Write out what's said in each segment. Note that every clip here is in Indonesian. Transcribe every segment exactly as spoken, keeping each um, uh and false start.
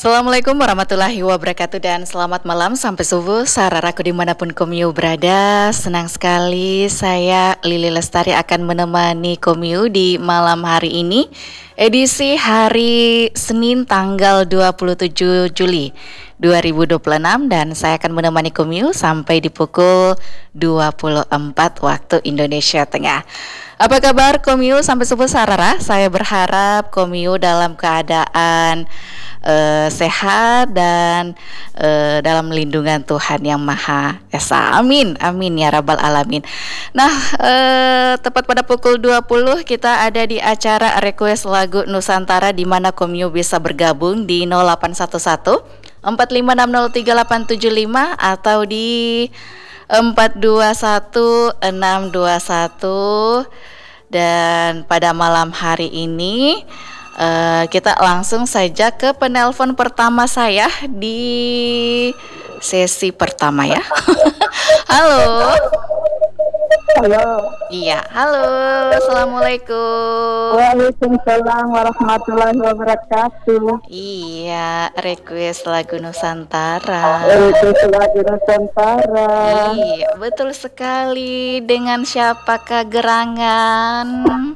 Assalamualaikum warahmatullahi wabarakatuh dan selamat malam sampai subuh sararaku dimanapun Komyu berada. Senang sekali saya Lili Lestari akan menemani Komyu di malam hari ini, edisi hari Senin tanggal dua puluh tujuh Juli dua ribu dua puluh enam, dan saya akan menemani Komyu sampai di pukul dua puluh empat waktu Indonesia Tengah. Apa kabar Komyu sampai subuh sarara? Saya berharap Komyu dalam keadaan Uh, sehat dan uh, dalam lindungan Tuhan Yang Maha Esa. Amin, amin ya Rabbal Alamin. Nah, uh, tepat pada pukul dua puluh kita ada di acara Request Lagu Nusantara, di mana Komyu bisa bergabung di nol delapan satu satu empat lima enam nol tiga delapan tujuh lima atau di empat dua satu enam dua satu. Dan pada malam hari ini Uh, kita langsung saja ke penelpon pertama saya di sesi pertama ya. Halo. Halo. Iya, halo. Assalamualaikum. Waalaikumsalam warahmatullahi wabarakatuh. Iya, request lagu Nusantara. Request lagu Nusantara. Iya, betul sekali. Dengan siapakah gerangan?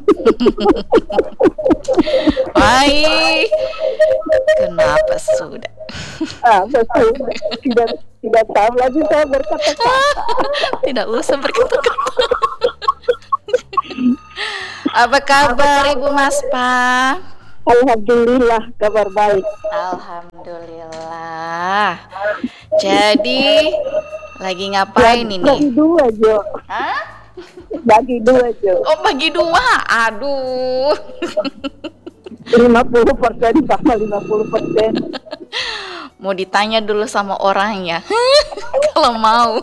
Baik. Kenapa sudah? Ah, betul. Tidak tidak tahu lagi saya berkata-kata. Tidak usah berkata-kata. Apa kabar Ibu Maspa? Alhamdulillah, kabar baik. Alhamdulillah. Jadi lagi ngapain bagi, ini? Bagi dua, Jo. Hah? Bagi dua, Jo. Oh, bagi dua. Aduh. lima puluh persen sama lima puluh persen. Mau ditanya dulu sama orangnya. Kalau mau.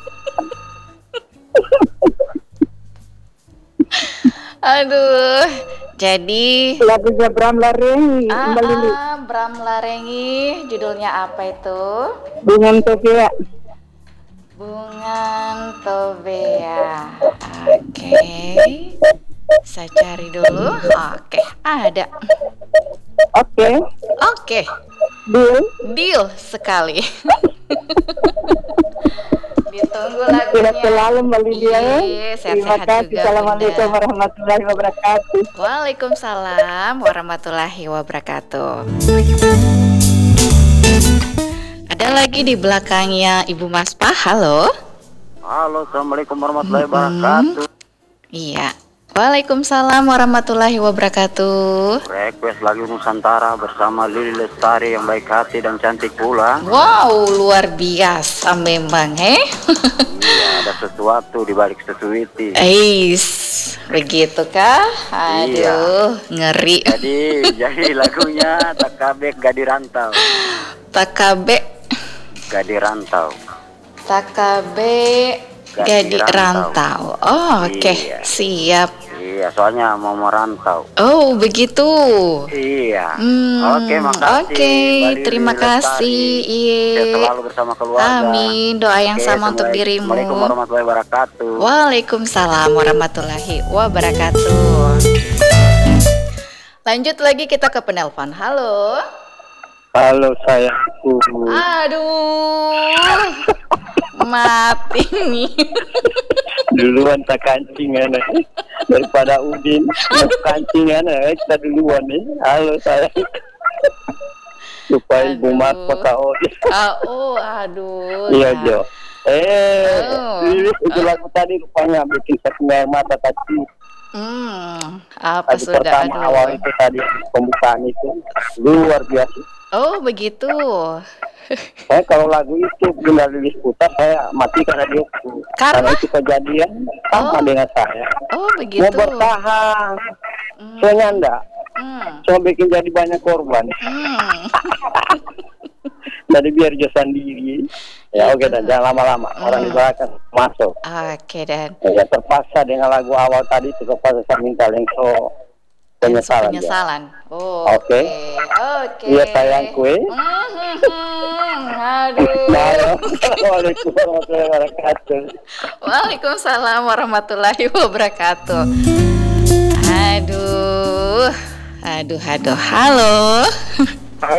Aduh. Jadi lagunya Bram Larengi. Ah, ah, Bram Larengi. Judulnya apa itu? Bungan Tobea. Bungan Tobea. Oke. Saya cari dulu. Oke, ada. Oke. Oke. Deal. Deal sekali. Ditunggu lagunya. Tidak selalu Mbak Lydia. Iya, terima kasih. juga, Assalamualaikum Bunda. warahmatullahi wabarakatuh. Waalaikumsalam warahmatullahi wabarakatuh. Ada lagi di belakangnya Ibu Maspa. Halo. Halo, assalamualaikum warahmatullahi wabarakatuh. Iya. Waalaikumsalam warahmatullahi wabarakatuh. Request lagu Nusantara bersama Lili Lestari yang baik hati dan cantik pula. Wow, luar biasa memang, he? Iya, ada sesuatu di balik sesuatu. Eis, begitu kah? Aduh, Iya. ngeri. Jadi, jadi lagunya Takabe Gadi Rantau. Takabe, Gadi Rantau. Takabe, Gadi Gadi Rantau. Rantau. Oh, oke, Iya. siap. Iya, soalnya mau merantau. Oh, begitu. Iya. Hmm, Oke, makasih. Oke, Mbak Lili terima Lestari. kasih. Iya. Saya selalu bersama keluarga. Amin. Doa yang Oke, sama untuk dirimu. Assalamualaikum warahmatullahi wabarakatuh. Waalaikumsalam warahmatullahi wabarakatuh. Lanjut lagi kita ke penelpon. Halo. Halo sayangku. Aduh. Mati nih. Duluan tak kancing anak daripada Udin. Kancing anak kita duluan nih. Halo sayang. Supaya Ibu Mat pakai Odin. Ah, oh, aduh. Iya ya. Jo. Eh, Oh. ini itu lagu tadi rupanya bikin saya mata tadi. Hmm, apa Tadi sudah pertama aduh. awal itu tadi pembukaan itu luar biasa. Oh, begitu. Saya kalau lagu itu benar rilis putar saya matikan radio. Karena? itu kejadian sama Oh. dengan saya. Oh, begitu. Mau bertahan, Hmm. soalnya enggak. Hmm. Cuma bikin jadi banyak korban. Hmm. Jadi biar dia sendiri. Ya oke, Itu. dan jangan lama-lama. Orang di belakang masuk. Oke, dan Ya terpaksa dengan lagu awal tadi itu terpaksa saya minta lengso penyesalan. dia. penyesalan. Oh, Oke. oke. Oke. Iya sayangku. eh. Hmm, aduh. Assalamualaikum warahmatullahi wabarakatuh. Waalaikumsalam warahmatullahi wabarakatuh. Aduh. Aduh, aduh. Halo. Halo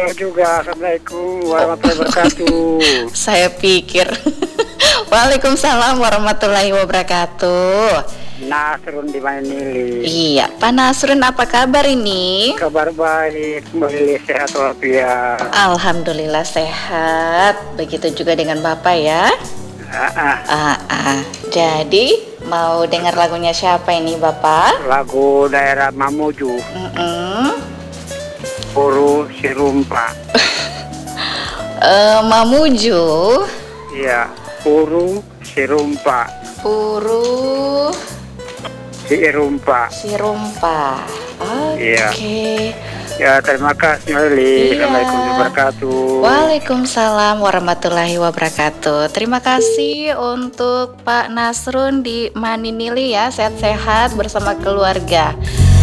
Halo juga, Assalamualaikum warahmatullahi wabarakatuh. Saya pikir. Waalaikumsalam warahmatullahi wabarakatuh. Nasrun di Manili. Iya, Pak Nasrun apa kabar ini? Kabar baik, Manili sehat walafiat. Alhamdulillah sehat. Begitu juga dengan Bapak ya. Ah, ah. Ah, ah. Jadi mau dengar lagunya siapa ini Bapak? Lagu daerah Mamuju, Mm-mm. Puru Sirumpa. Eh, Mamuju, Iya, Puru Sirumpa. Puru Sirumpa. Sirumpa. Oke. Iya. Ya, terima kasih Manili. Iya. Assalamualaikum warahmatullahi wabarakatuh. Waalaikumsalam warahmatullahi wabarakatuh. Terima kasih untuk Pak Nasrun di Maninili ya. Sehat-sehat bersama keluarga.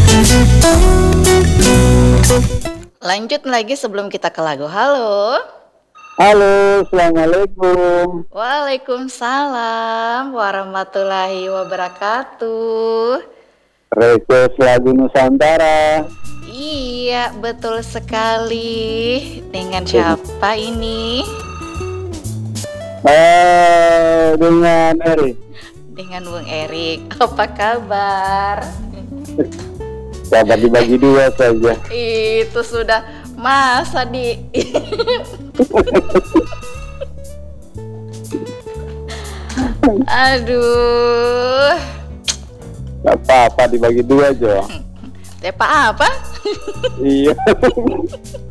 Lanjut lagi sebelum kita ke lagu. Halo. Halo, assalamualaikum. Waalaikumsalam warahmatullahi wabarakatuh. Request lagu Nusantara. Iya, betul sekali. Dengan siapa ini? Eh, dengan Eri. Dengan Bung Erik. Apa kabar? Dapat dibagi dua saja. Itu sudah masa di Aduh. Gak apa-apa dibagi dua, Jo. Tepa apa? Iya.